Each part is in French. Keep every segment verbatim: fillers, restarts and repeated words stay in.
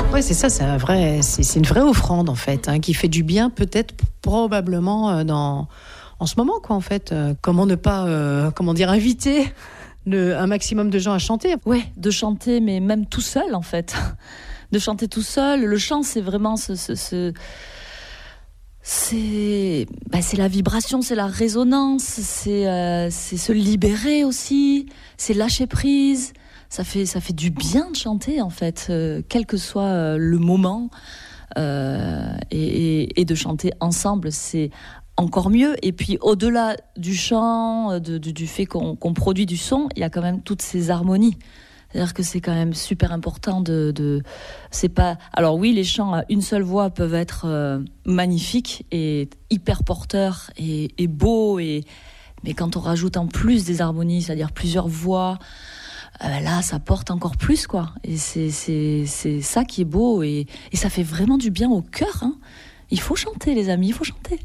Ouais, c'est ça, c'est un vrai, c'est, c'est une vraie offrande en fait, hein, qui fait du bien peut-être probablement euh, dans en ce moment quoi en fait. Euh, comment ne pas, euh, comment dire, inviter le, un maximum de gens à chanter. Ouais, de chanter, mais même tout seul en fait, de chanter tout seul. Le chant, c'est vraiment ce, ce, ce... C'est, bah, c'est la vibration, c'est la résonance, c'est, euh, c'est se libérer aussi, c'est lâcher prise. Ça fait, ça fait du bien de chanter en fait, euh, quel que soit euh, le moment. Euh, et, et, et de chanter ensemble, c'est encore mieux. Et puis au-delà du chant, de, de, du fait qu'on, qu'on produit du son, il y a quand même toutes ces harmonies. C'est-à-dire que c'est quand même super important de, de c'est pas alors oui, les chants à une seule voix peuvent être euh, magnifiques et hyper porteurs et, et beaux et mais quand on rajoute en plus des harmonies, c'est-à-dire plusieurs voix, euh, là ça porte encore plus quoi. Et c'est c'est c'est ça qui est beau et et ça fait vraiment du bien au cœur hein. Il faut chanter les amis, il faut chanter.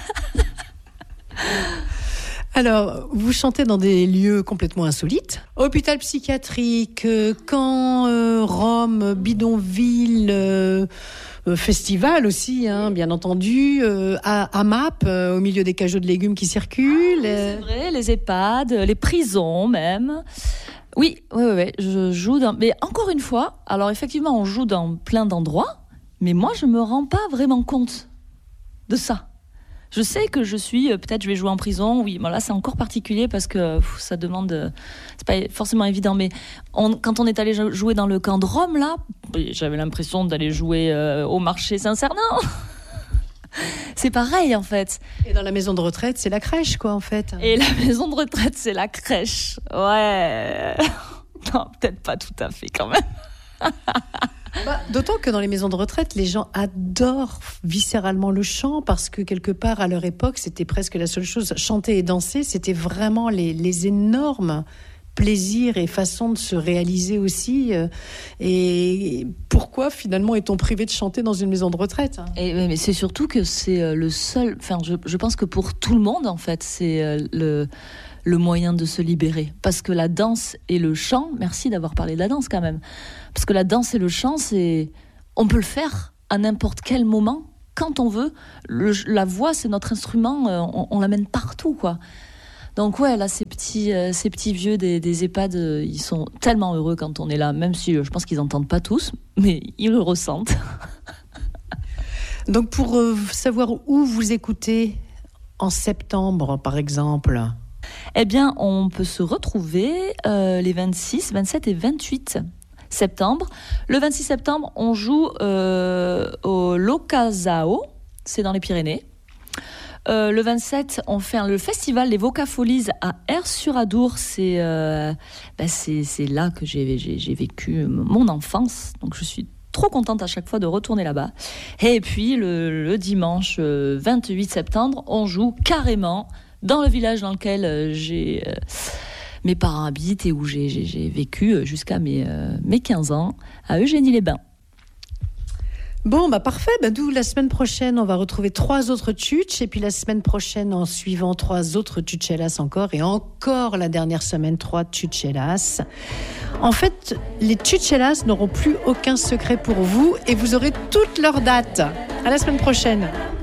Alors, vous chantez dans des lieux complètement insolites. Hôpital psychiatrique, euh, camp, euh, Rome, bidonville, euh, euh, festival aussi, hein, bien entendu, euh, à, à M A P, euh, au milieu des cajots de légumes qui circulent. Ah, c'est vrai, les EHPAD, les prisons même. Oui, oui, oui, oui, je joue dans... Mais encore une fois, alors effectivement, on joue dans plein d'endroits, mais moi, je me rends pas vraiment compte de ça. Je sais que je suis, peut-être je vais jouer en prison, oui, mais là c'est encore particulier parce que pff, ça demande, c'est pas forcément évident, mais on, quand on est allé jouer dans le camp de Rome, là, j'avais l'impression d'aller jouer euh, au marché Saint-Cernin. C'est pareil en fait. Et dans la maison de retraite, c'est la crèche quoi en fait. Et la maison de retraite, c'est la crèche. Ouais. Non, peut-être pas tout à fait quand même. Bah, d'autant que dans les maisons de retraite, les gens adorent viscéralement le chant parce que quelque part à leur époque, c'était presque la seule chose. Chanter et danser, c'était vraiment les, les énormes plaisirs et façons de se réaliser aussi. Et pourquoi finalement est-on privé de chanter dans une maison de retraite ? Et, mais c'est surtout que c'est le seul. Enfin, je, je pense que pour tout le monde, en fait, c'est le. le moyen de se libérer. Parce que la danse et le chant, merci d'avoir parlé de la danse quand même, parce que la danse et le chant, c'est, on peut le faire à n'importe quel moment, quand on veut. Le, la voix, c'est notre instrument, on, on l'amène partout, quoi. Donc ouais, là, ces petits, euh, ces petits vieux des, des EHPAD, euh, ils sont tellement heureux quand on est là, même si euh, je pense qu'ils n'entendent pas tous, mais ils le ressentent. Donc pour euh, savoir où vous écoutez en septembre, par exemple... Eh bien, on peut se retrouver euh, les vingt-six, vingt-sept et vingt-huit septembre. Le vingt-six septembre, on joue euh, au Locasao, c'est dans les Pyrénées. Euh, le vingt-sept, on fait le festival des Vocafolies à Aire-sur-Adour. C'est, euh, ben c'est, c'est là que j'ai, j'ai, j'ai vécu mon enfance. Donc, je suis trop contente à chaque fois de retourner là-bas. Et puis, le, le dimanche vingt-huit septembre, on joue carrément dans le village dans lequel euh, j'ai, euh, mes parents habitent et où j'ai, j'ai, j'ai vécu jusqu'à mes, euh, mes quinze ans, à Eugénie-les-Bains. Bon, bah parfait. Bah, d'où la semaine prochaine, on va retrouver trois autres tchutches. Et puis la semaine prochaine, en suivant trois autres tchutchelas encore. Et encore la dernière semaine, trois tchutchelas. En fait, les tchutchelas n'auront plus aucun secret pour vous. Et vous aurez toutes leurs dates. À la semaine prochaine.